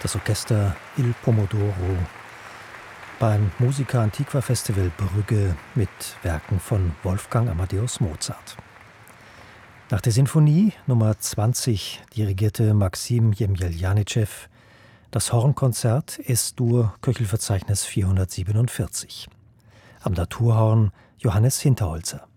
das Orchester Il Pomodoro beim Musica Antiqua Festival Brügge mit Werken von Wolfgang Amadeus Mozart. Nach der Sinfonie Nummer 20 dirigierte Maxim Jemjeljanitschew das Hornkonzert S-Dur Köchelverzeichnis 447. Am Naturhorn Johannes Hinterholzer.